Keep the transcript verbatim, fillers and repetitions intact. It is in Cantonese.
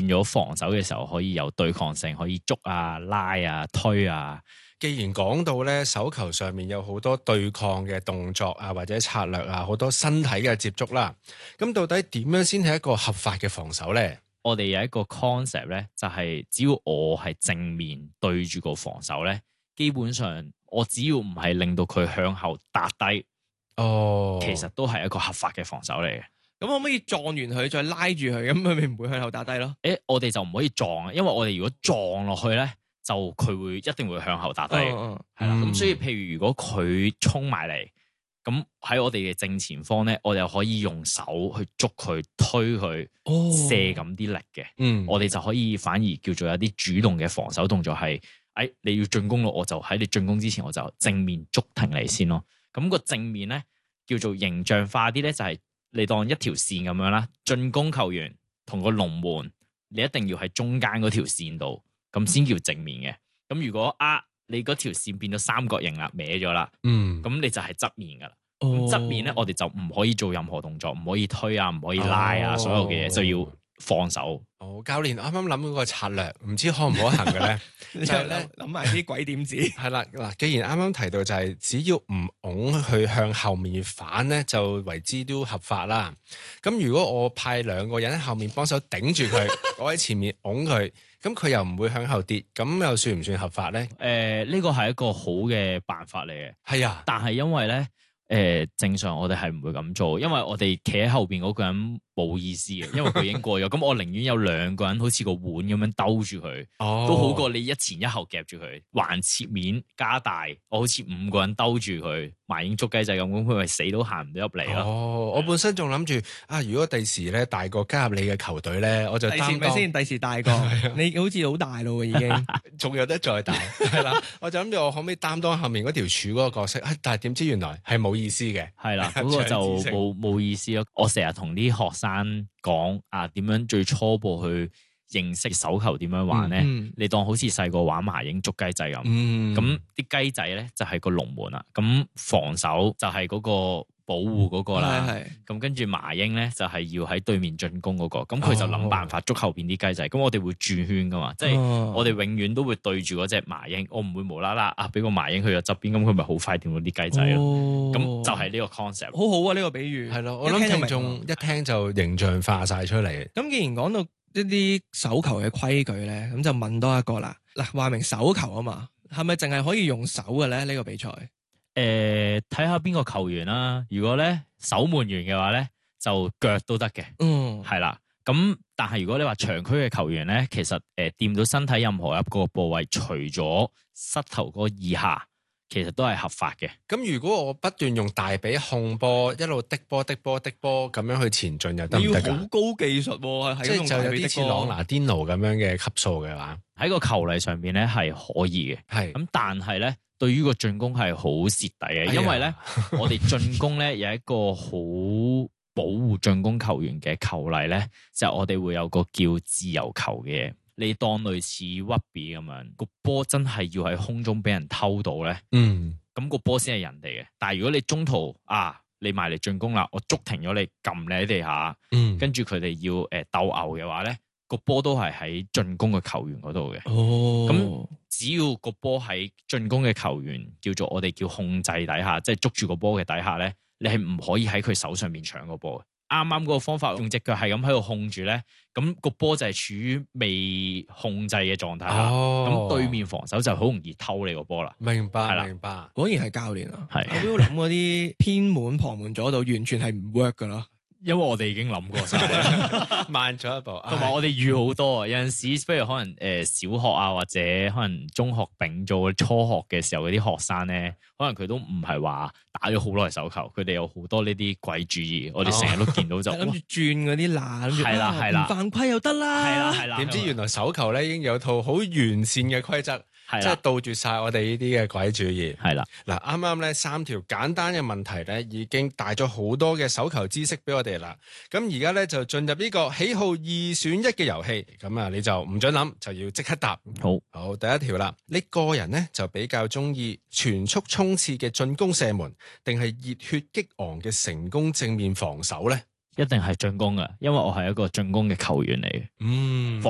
變咗防守嘅時候可以有對抗性，可以捉啊、拉啊、推啊。 既然講到咧手球上面有好多對抗嘅動作啊，或者策略啊，好多身體嘅接觸啦，咁到底點樣先係一個合法嘅防守咧？ 我哋有一個 concept 咧，就係只要我係正面對住個防守咧，基本上我只要唔係令到佢向後踏低， 哦， 其實都係一個合法嘅防守嚟嘅。 咁可唔可以撞完佢再拉住佢，咁佢咪唔會向後打低咯？ 誒，我哋就唔可以撞啊，因為我哋如果撞落去咧，就佢會一定會向後打低嘅，係啦、 嗯。 咁、嗯、所以譬如如果佢衝埋嚟，咁喺我哋嘅正前方咧，我哋可以用手去捉佢、推佢、 哦、 射咁啲力嘅。 嗯， 我哋就可以反而叫做有啲主動嘅防守動作，係誒、哎、你要進攻咯，我就喺你進攻之前，我就正面捉停你先咯。咁、那個正面咧叫做形象化啲咧，就係、是。你當一條線咁樣啦，進攻球員同個龍門，你一定要喺中間嗰條線度，咁先叫正面嘅。咁如果啊，你嗰條線變到三角形啦，歪咗啦， 嗯， 咁你就係側面噶啦。 哦、 側面咧，我哋就唔可以做任何動作，唔可以推啊，唔可以拉啊，哦、所有嘅嘢就要放手。 哦，教練啱啱諗嗰個策略，唔知可唔可行嘅咧？就係咧諗埋啲鬼點子。 係啦，嗱，既然啱啱提到就係只要唔拱佢向後面反咧，就為之都合法啦。咁如果我派兩個人喺後面幫手頂住佢，我喺前面拱佢，咁佢又唔會向後跌，咁又算唔算合法咧？ 誒、呃，呢個係一個好嘅辦法嚟嘅。 係啊， 但係因為咧。誒、呃，正常我哋係唔會咁做，因為我哋企喺後邊嗰個人冇意思嘅，因為佢已經過咗。咁我寧願有兩個人好似個碗咁樣兜住佢， 哦、 都好過你一前一後夾住佢，橫切面加大，我好似五個人兜住佢，麻鷹捉雞仔咁，咁佢咪死都行唔到入嚟咯。 哦，我本身仲諗住啊，如果第時咧大個加入你嘅球隊咧，我就擔當。第時咪先？第時大個，你好似好大咯，已經仲有得再大，係啦。我就諗住我可唔可以擔當後面嗰條柱嗰個角色？但係點知原來係冇意思嘅， 係啦，嗰、那個就冇冇意思咯。我成日同啲學生講啊，點樣最初步去認識手球點樣玩咧？嗯、你當好似細個玩麻鷹捉雞仔咁，咁啲雞仔咧就係、是、個龍門啦，咁防守就係嗰個保護嗰個啦，咁跟住麻鷹咧就係、是、要喺對面進攻嗰、那個，咁佢就諗辦法捉後邊啲雞仔，咁、哦、我哋會轉圈噶嘛，即係、哦、我哋永遠都會對住嗰隻麻鷹，我唔會無啦啦啊俾個麻鷹去咗側邊，咁佢咪好快掂到啲雞仔咯，咁、哦、就係呢個 concept， 好好啊呢、這個比喻， 係咯，我諗聽眾一聽就形象化晒出嚟。 咁既然講到一啲手球嘅規矩咧，咁就問多一個啦。嗱，話明手球啊嘛，係咪淨係可以用手嘅咧？呢、這個比賽？ 誒，睇下邊個球員啦。如果咧守門員嘅話咧，就腳都得嘅。嗯，係啦。咁但係如果你話長區嘅球員咧，其實誒掂、呃、到身體任何一個部位，除咗膝頭哥以下，其實都係合法嘅。 咁如果我不斷用大髀控波，一路滴波滴波滴波咁樣去前進又得唔得㗎？ 要好高技術喎， 即係就有啲似朗拿甸奴咁樣嘅級數嘅話， 喺個球例上邊咧係可以嘅。係咁，但係咧。對於個進攻係好蝕底嘅，因為咧，哎、我哋進攻咧有一個好保護進攻球員嘅球例咧，就係、我哋會有個叫自由球嘅嘢，你當類似屈比咁樣，個波真係要喺空中俾人偷到咧，嗯，咁個波先係人哋嘅。但係如果你中途啊，你埋嚟進攻啦，我捉停咗你，撳你喺地下，嗯，跟住佢哋要誒、呃、鬥牛嘅話咧。個波都係喺進攻嘅球員嗰度嘅，哦，咁只要個波喺進攻嘅球員叫做我哋叫控制底下，即係捉住個波嘅底下咧，你係唔可以喺佢手上面搶個波嘅。啱啱嗰個方法用隻腳係咁喺度控住咧，咁個波就係處於未控制嘅狀態下，咁、哦、對面防守就好容易偷你個波啦。 明白，係啦，明白。 果然係教練啊， 係我都諗嗰啲偏門旁門左道完全係唔 work 噶啦。 因為我哋已經諗過晒， 慢咗一步， 同埋我哋遇好多啊！有陣時，不如可能誒、呃、小學啊，或者可能中學丙組初學嘅時候嗰啲學生咧，可能佢都唔係話打咗好耐手球，佢哋有好多呢啲鬼主意，我哋成日都見到就諗住、 哦、轉嗰啲罅，諗住係啦係啦， 唔犯規又得啦， 係啦係啦， 點知原來手球咧已經有套好完善嘅規則。即係杜絕晒我哋呢啲嘅鬼主意，係啦。嗱，啱啱咧三條簡單嘅問題咧，已經帶咗好多嘅手球知識俾我哋啦。咁而家咧就進入呢個喜好二選一嘅遊戲。咁啊，你就唔准諗，就要即刻答。 好， 好，第一條啦。你個人咧就比較中意全速衝刺嘅進攻射門，定係熱血激昂嘅成功正面防守咧？ 一定係進攻㗎，因為我係一個進攻嘅球員嚟嘅。 嗯。